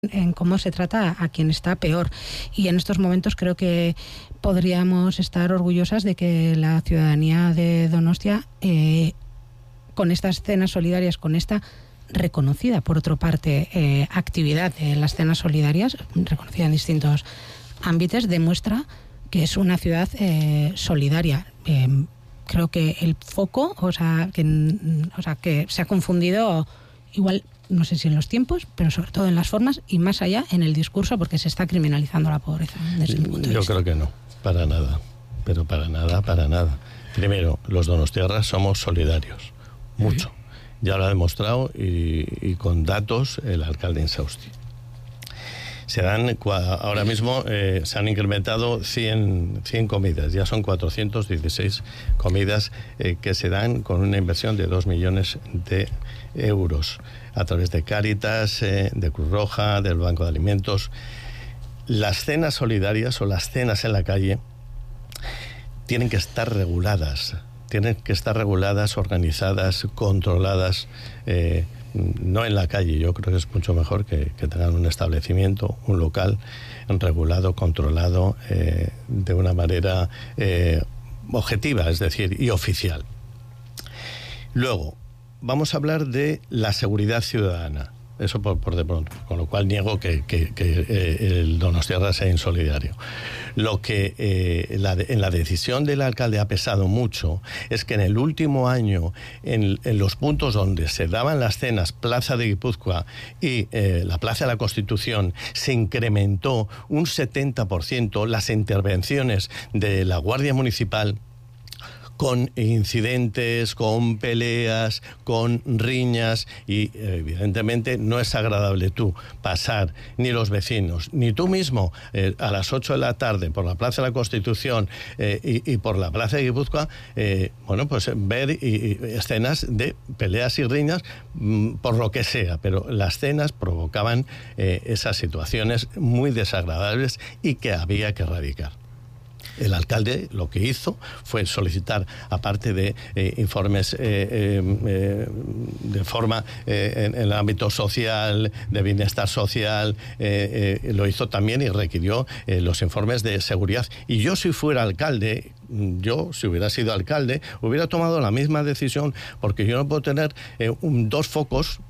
en cómo se trata a quien está peor. Y en estos momentos creo que podríamos estar orgullosas de que la ciudadanía de Donostia, con estas cenas solidarias, con esta reconocida, por otra parte, actividad de las cenas solidarias, reconocida en distintos ámbitos, demuestra que es una ciudad solidaria. Creo que el foco, que se ha confundido igual, no sé si en los tiempos, pero sobre todo en las formas y más allá en el discurso, porque se está criminalizando la pobreza desde mi punto de vista. Yo creo que no, para nada, pero para nada. Primero, los donostiarras somos solidarios, mucho. Ya lo ha demostrado y con datos el alcalde Insausti. Ahora mismo se han incrementado 100 comidas, ya son 416 comidas que se dan con una inversión de 2 millones de euros a través de Cáritas, de Cruz Roja, del Banco de Alimentos. Las cenas solidarias o las cenas en la calle tienen que estar reguladas, organizadas, controladas, no en la calle. Yo creo que es mucho mejor que tengan un establecimiento, un local regulado, controlado, de una manera objetiva, es decir, y oficial. Luego, vamos a hablar de la seguridad ciudadana. Eso por de pronto, con lo cual niego que el donostiarra sea insolidario. Lo que en la decisión del alcalde ha pesado mucho es que en el último año, en los puntos donde se daban las cenas, Plaza de Guipúzcoa y la Plaza de la Constitución, se incrementó un 70% las intervenciones de la Guardia Municipal, con incidentes, con peleas, con riñas, y evidentemente no es agradable tú pasar, ni los vecinos, ni tú mismo, a las 8 de la tarde por la Plaza de la Constitución y por la Plaza de Guipúzcoa, pues ver escenas de peleas y riñas por lo que sea, pero las cenas provocaban esas situaciones muy desagradables y que había que erradicar. El alcalde lo que hizo fue solicitar, aparte de informes de forma en el ámbito social, de bienestar social, lo hizo también y requirió los informes de seguridad. Y yo, si fuera alcalde, si hubiera sido alcalde, hubiera tomado la misma decisión, porque yo no puedo tener dos focos.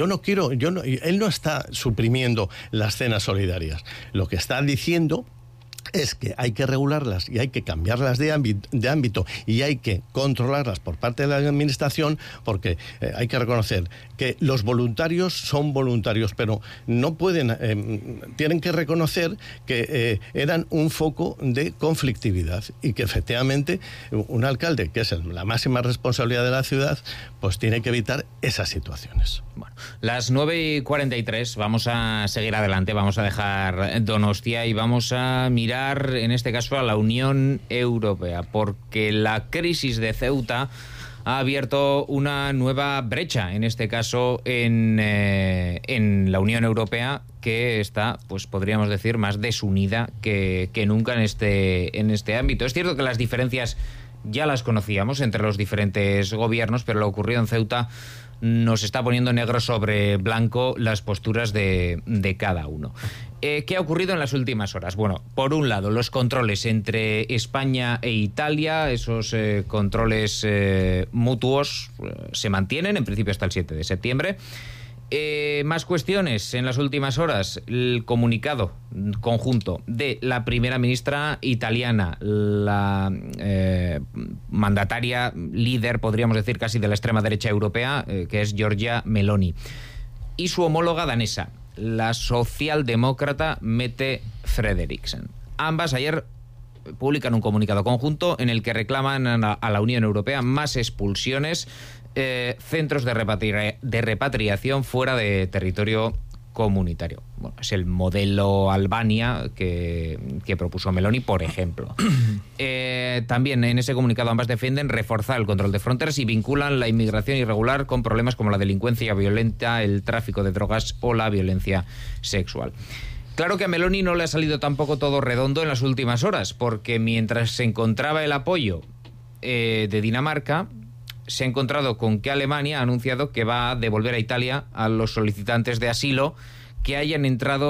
Él no está suprimiendo las cenas solidarias. Lo que está diciendo es que hay que regularlas y hay que cambiarlas de ámbito y hay que controlarlas por parte de la administración, porque hay que reconocer que los voluntarios son voluntarios, pero no pueden, tienen que reconocer que eran un foco de conflictividad y que efectivamente un alcalde, que es la máxima responsabilidad de la ciudad, pues tiene que evitar esas situaciones. Bueno, las 9:43, vamos a seguir adelante, vamos a dejar Donostia y vamos a mirar en este caso a la Unión Europea, porque la crisis de Ceuta ha abierto una nueva brecha, en este caso en la Unión Europea, que está, pues podríamos decir, más desunida que nunca en este ámbito. Es cierto que las diferencias ya las conocíamos entre los diferentes gobiernos, pero lo ocurrido en Ceuta nos está poniendo negro sobre blanco las posturas de cada uno. ¿Qué ha ocurrido en las últimas horas? Bueno, por un lado, los controles entre España e Italia, esos controles mutuos se mantienen, en principio hasta el 7 de septiembre. Más cuestiones en las últimas horas. El comunicado conjunto de la primera ministra italiana, la mandataria líder, podríamos decir casi, de la extrema derecha europea, que es Giorgia Meloni, y su homóloga danesa, la socialdemócrata Mette Frederiksen. Ambas ayer publican un comunicado conjunto en el que reclaman a la Unión Europea más expulsiones, centros de repatriación fuera de territorio comunitario. Bueno, es el modelo Albania que propuso Meloni, por ejemplo. También en ese comunicado ambas defienden reforzar el control de fronteras y vinculan la inmigración irregular con problemas como la delincuencia violenta, el tráfico de drogas o la violencia sexual. Claro que a Meloni no le ha salido tampoco todo redondo en las últimas horas, porque mientras se encontraba el apoyo de Dinamarca, se ha encontrado con que Alemania ha anunciado que va a devolver a Italia a los solicitantes de asilo que hayan entrado